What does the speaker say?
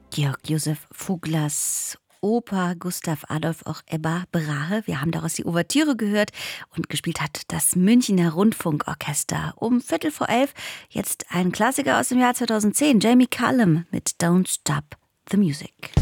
Georg Josef Voglers Oper Gustav Adolf auch Ebba Brahe. Wir haben daraus die Ouvertüre gehört und gespielt hat das Münchner Rundfunkorchester. Um 11:15 jetzt ein Klassiker aus dem Jahr 2010, Jamie Cullum mit Don't Stop the Music.